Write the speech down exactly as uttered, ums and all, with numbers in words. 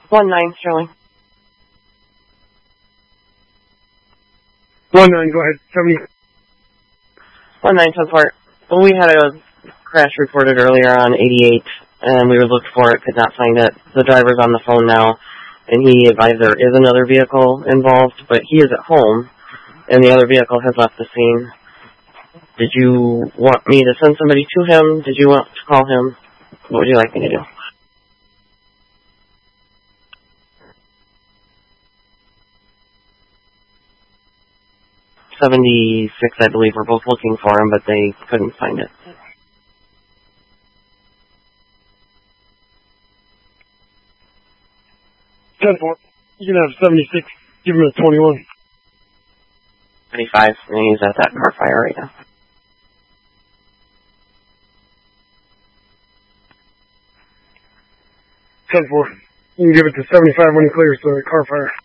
One nine, Sterling. One nine, go ahead. Seventy. One nine, support. Well, we had a crash reported earlier on eighty-eight, and we looked for it, could not find it. The driver's on the phone now, and he advised there is another vehicle involved, but he is at home, and the other vehicle has left the scene. Did you want me to send somebody to him? Did you want to call him? What would you like me to do? seventy-six, I believe, were both looking for him, but they couldn't find it. ten four. You can have seventy-six. Give him a twenty-one. twenty-five, and he's at that car fire right now. ten four. You can give it to seventy-five when he clears the car fire.